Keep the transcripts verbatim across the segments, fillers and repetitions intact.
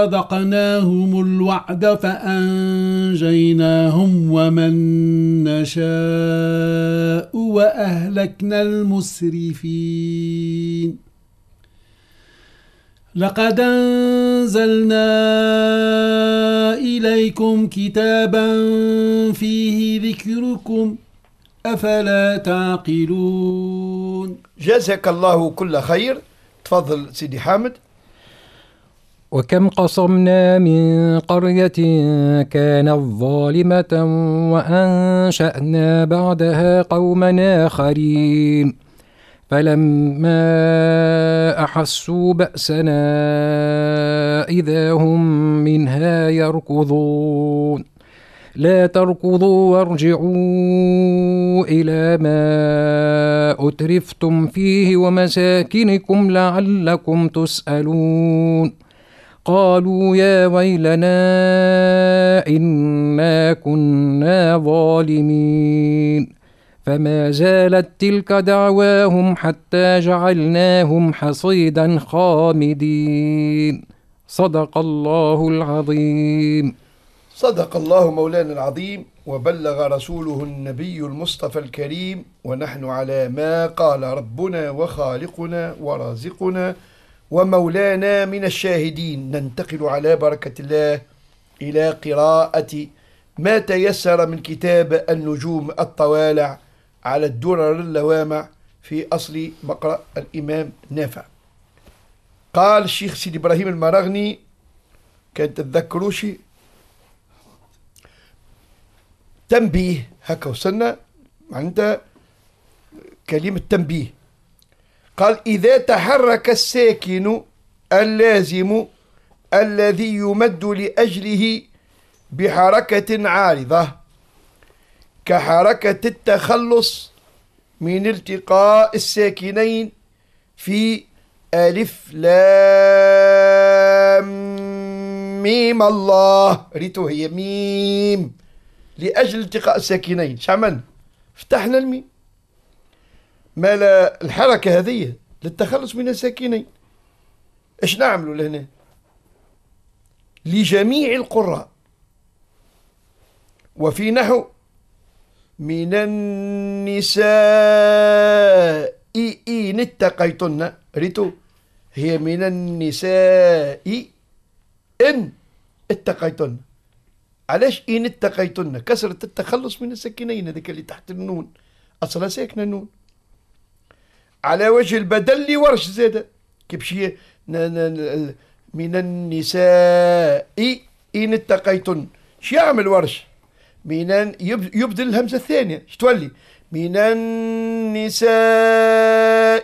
صدقناهم الوعد فأنجيناهم ومن نشاء وأهلكنا المسرفين لقد أنزلنا إليكم كتابا فيه ذكركم أفلا تعقلون. جزاك الله كل خير. تفضل سيدي حامد. وكم قصمنا من قرية كانت ظالمة وأنشأنا بعدها قوما آخرين فلما أحسوا بأسنا إذا هم منها يركضون لا تركضوا وارجعوا إلى ما أترفتم فيه ومساكنكم لعلكم تسألون قالوا يا ويلنا إنا كنا ظالمين فما زالت تلك دعواهم حتى جعلناهم حصيدا خامدين. صدق الله العظيم. صدق الله مولانا العظيم وبلغ رسوله النبي المصطفى الكريم، ونحن على ما قال ربنا وخالقنا ورازقنا ومولانا من الشاهدين. ننتقل على بركة الله إلى قراءة ما تيسر من كتاب النجوم الطوالع على الدرر اللوامع في أصل مقرأ الإمام نافع. قال الشيخ سيدي إبراهيم المراغني، كان تتذكروش تنبيه هكا وصلنا معناتها كلمة تنبيه. قال إذا تحرك الساكن اللازم الذي يمد لأجله بحركة عارضة كحركة التخلص من التقاء الساكنين في ألف لام ميم الله، ريتو هي ميم لأجل التقاء الساكنين. شعمل فتحنا الميم، ما لا الحركة هذه للتخلص من الساكنين. ايش نعملوا لهنا؟ لجميع القراء وفي نحو من النساء إن اتقيتن، ريتو هي من النساء إن اتقيتن. علاش إن اتقيتن؟ كسرة التخلص من الساكنين، هذيك اللي تحت النون أصلها ساكنة النون. على وجه البدل ورش زادة كيفاش من النساء إن اتقيتن. شو يعمل ورش؟ من يبدل الهمزة الثانية، شو تولي؟ من النساء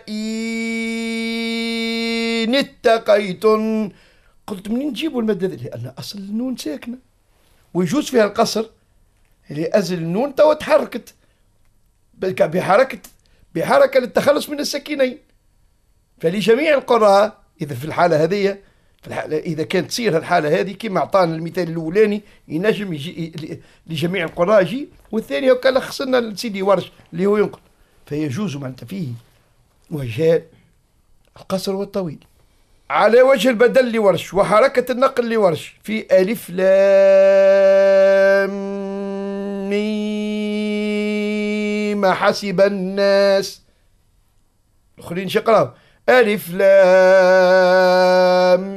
إن اتقيتن. قلت منين نجيبوا المادة ذي؟ لأن أصل النون ساكنة ويجوز فيها القصر لأجل النون تو تحركت بحركة بحركة للتخلص من الساكنين. فلجميع القراء إذا في الحالة هذه في الحالة إذا كانت تصير الحالة هذه كما أعطانا المثال الأولاني ينجم يجي لجميع القراء يجي، والثاني هو كان خصنا لسيدي ورش اللي هو ينقل، فيجوز معناتها فيه وجهان القصر والطويل. على وجه البدل لورش وحركة النقل لورش في ألف لام ميم حسب الناس. الآخرين شقراو ألف لام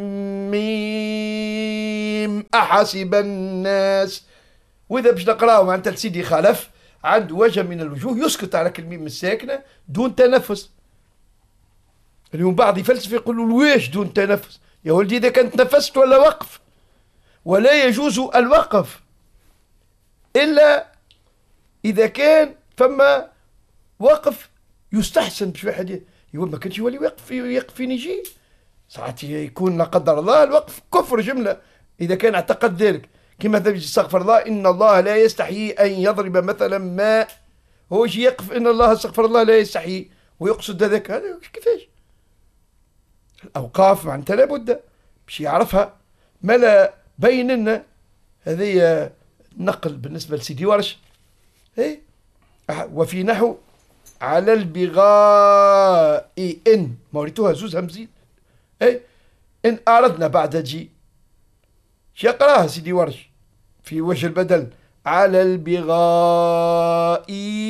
ميم أحسب الناس. وإذا باش نقراو معناتها سيدي خلف عند وجه من الوجوه يسكت على الميم الساكنة دون تنفس. اليوم بعض يفلسف يقولوا لويش دون تنفس؟ يا ولدي إذا كنت تنفست ولا وقف، ولا يجوز الوقف إلا إذا كان فما وقف يستحسن. باش واحد يقول ما كانش يولي يوقف يقف فين يجي ساعات يكون لا قدر الله الوقف كفر جملة إذا كان اعتقد ذلك. كما مثلا استغفر الله إن الله لا يستحيي أن يضرب مثلا ما، هو يجي يقف إن الله استغفر الله لا يستحيي ويقصد هذاك، هذا كيفاش؟ الأوقاف معناتها لابد باش يعرفها. ملا بين لنا هذه نقل بالنسبة لسيدي ورش. إيه وفي نحو على البغاء إن موريتوها زوز همزين. إيه إن أردنا بعد جي يقراها سيدي ورش في وجه البدل: على البغاء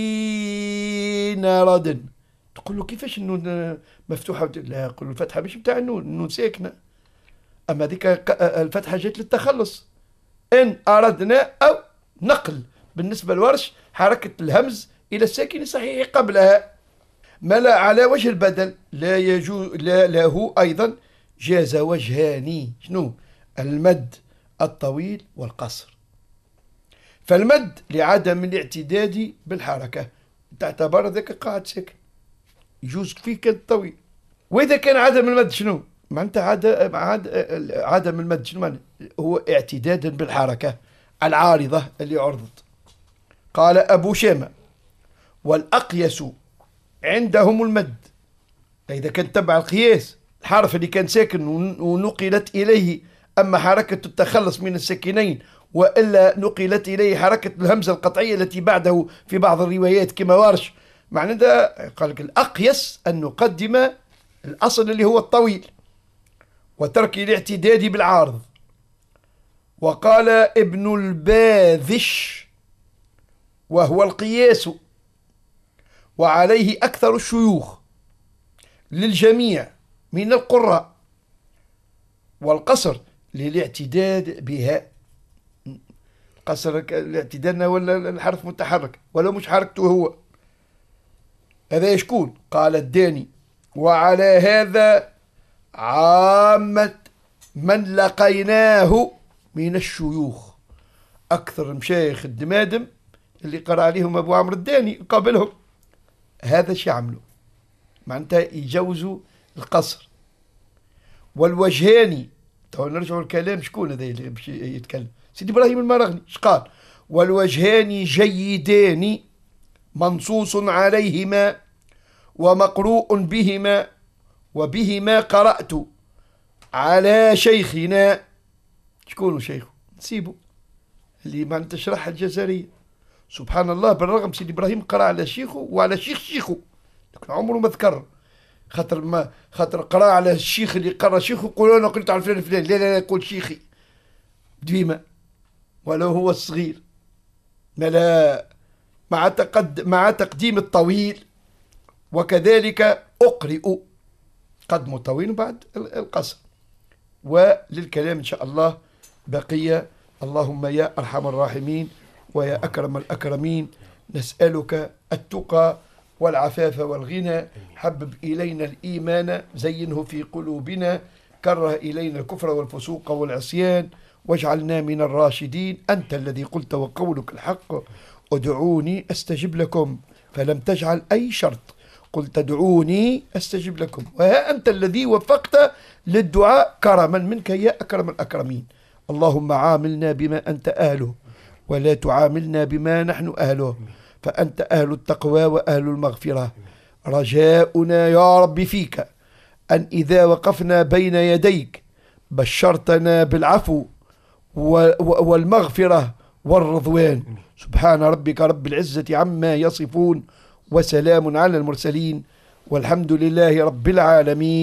نرد. تقول له كيفاش النون مفتوحة؟ لا، يقول له الفتحة مش بتاع النون، النون ساكنة، أما ذيك الفتحة جات للتخلص. إن أردنا أو نقل بالنسبة لورش حركة الهمز إلى الساكن الصحيح قبلها. ملا على وجه البدل لا يجوز لا له أيضا جاز وجهان. شنو؟ المد الطويل والقصر. فالمد لعدم الاعتداد بالحركة تعتبر ذاك قاعد ساكن، يجوز فيه كان الطويل. وإذا كان عدم المد شنو؟ معناتها عد... عد... عدم المد شنو معنى؟ هو اعتدادا بالحركة العارضة اللي عرضت. قال أبو شامة: والأقيس عندهم المد. إذا كان تبع القياس الحرف اللي كان ساكن ونقلت إليه أما حركة التخلص من الساكنين، وإلا نقلت إليه حركة الهمزة القطعية التي بعده في بعض الروايات كما ورش. معنى ده قال لك الأقيس أن نقدم الأصل اللي هو الطويل وترك الاعتداد بالعارض. وقال ابن الباذش وهو القياس، وعليه أكثر الشيوخ للجميع من القراء، والقصر للاعتداد بها. قصر الاعتداد ولا الحرف متحرك ولا مش حركته هو، هذا يشكون. قال الداني: وعلى هذا عامة من لقيناه من الشيوخ. أكثر مشايخ الدمادم اللي قرأ عليهم أبو عمرو الداني قابلهم هذا الشيء عملوا، معناتها يجوزوا القصر. والوجهان، تو نرجعوا الكلام شكون هذا اللي باش يتكلم؟ سيدي إبراهيم المراغني. اش قال؟ والوجهان جيدان منصوص عليهما ومقروء بهما، وبهما قرأت على شيخنا. شكون شيخه؟ نسيبه اللي ما تشرح الجزرية. سبحان الله، بالرغم سيدي إبراهيم قرأ على شيخه وعلى شيخ شيخه، لكن عمره ما ذكر. خاطر ما خاطر قرأ على الشيخ اللي قرأ شيخه يقولوا أنا قلت على فلان فلان، لا لا لا، يقول شيخي ديما ولو هو الصغير. ما لا مع تقد مع تقديم الطويل. وكذلك أقرئ قدم الطويل بعد القصر. وللكلام إن شاء الله بقية. اللهم يا أرحم الراحمين ويا أكرم الأكرمين، نسألك التقى والعفاف والغنى. حبب إلينا الإيمان، زينه في قلوبنا، كره إلينا الكفر والفسوق والعصيان، واجعلنا من الراشدين. أنت الذي قلت وقولك الحق: ادعوني أستجب لكم، فلم تجعل أي شرط، قلت ادعوني أستجب لكم. وها أنت الذي وفقت للدعاء كرما منك يا أكرم الأكرمين. اللهم عاملنا بما أنت أهله ولا تعاملنا بما نحن أهله، فأنت أهل التقوى وأهل المغفرة. رجاؤنا يا رب فيك أن إذا وقفنا بين يديك بشرتنا بالعفو والمغفرة والرضوان. سبحان ربك رب العزة عما يصفون، وسلام على المرسلين، والحمد لله رب العالمين.